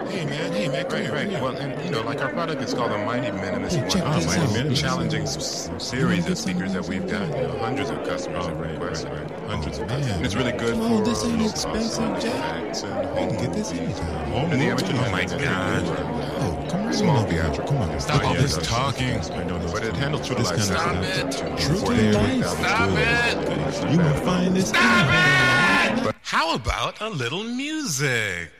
Hey man, come here. Right. Well, and like our product is called the Mighty Minimus. Hey, check this Mighty out. Minimus. Challenging series of speakers that we've done. Hundreds of customers have requested. Hundreds of customers. And it's really good for this ain't low expensive, cost Jack. effects and You home can get this movies. anytime. And the amateur Oh my God. Oh, come on. Small theatrical. Come on. Stop all this talking. But it handles true to life. Stop it. True to life. Stop it. You gonna find this? Stop it! How about a little music?